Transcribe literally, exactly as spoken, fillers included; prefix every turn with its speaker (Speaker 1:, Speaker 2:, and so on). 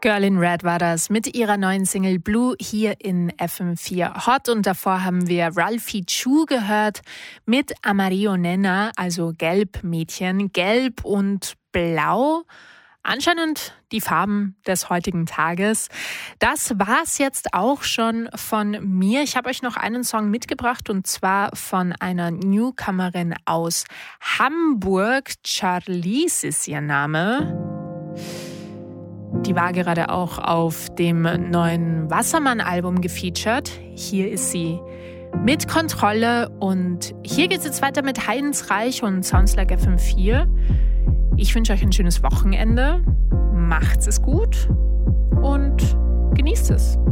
Speaker 1: Girl in Red war das mit ihrer neuen Single Blue hier in F M vier Hot. Und davor haben wir Ralphie Chu gehört mit Amarillo Nena, also Gelb Mädchen. Gelb und Blau, anscheinend die Farben des heutigen Tages. Das war's jetzt auch schon von mir. Ich habe euch noch einen Song mitgebracht und zwar von einer Newcomerin aus Hamburg. Charlize ist ihr Name. Die war gerade auch auf dem neuen Wassermann-Album gefeatured. Hier ist sie mit Kontrolle und hier geht es jetzt weiter mit Heinz Reich und Sounds Like F M vier. Ich wünsche euch ein schönes Wochenende. Macht's es gut und genießt es.